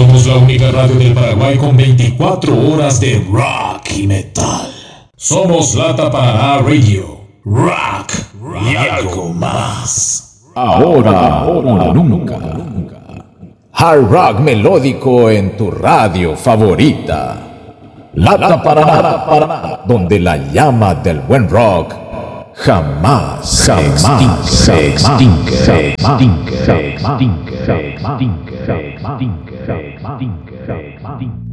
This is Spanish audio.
Somos la única radio del Paraguay con 24 horas de rock y metal. Somos Lata Paraná Radio. Rock y algo más. Ahora o nunca. Hard rock melódico en tu radio favorita. Lata Paraná, donde la llama del buen rock jamás se extingue.